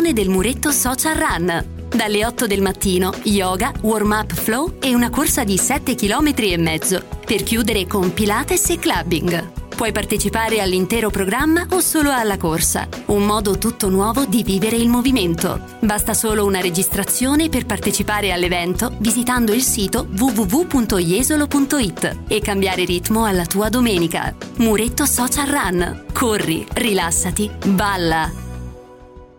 maratone del Muretto Social Run. Dalle 8 del mattino, yoga, warm-up flow e una corsa di 7 km e mezzo, per chiudere con Pilates e clubbing. Puoi partecipare all'intero programma o solo alla corsa. Un modo tutto nuovo di vivere il movimento. Basta solo una registrazione per partecipare all'evento visitando il sito www.jesolo.it e cambiare ritmo alla tua domenica. Muretto Social Run. Corri, rilassati, balla.